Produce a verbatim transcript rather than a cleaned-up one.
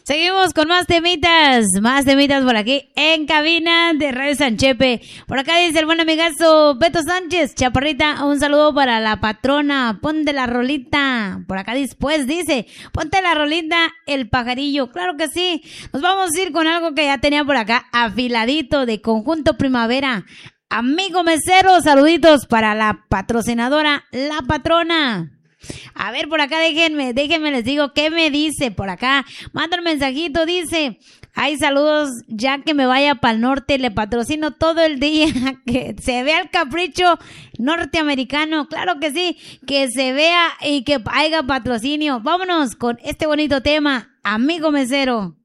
Seguimos con más temitas, más temitas por aquí en cabina de Radio Sanchepe. Por acá dice el buen amigazo Beto Sánchez, Chaparrita, un saludo para la patrona, ponte la rolita. Por acá después dice, ponte la rolita, el pajarillo. Claro que sí, nos vamos a ir con algo que ya tenía por acá afiladito de Conjunto Primavera. Amigo mesero, saluditos para la patrocinadora, la patrona. A ver, por acá déjenme, déjenme les digo qué me dice por acá. Manda un mensajito, dice, ay, saludos, ya que me vaya para el norte, le patrocino todo el día, que se vea el capricho norteamericano, claro que sí, que se vea y que haya patrocinio. Vámonos con este bonito tema, amigo mesero.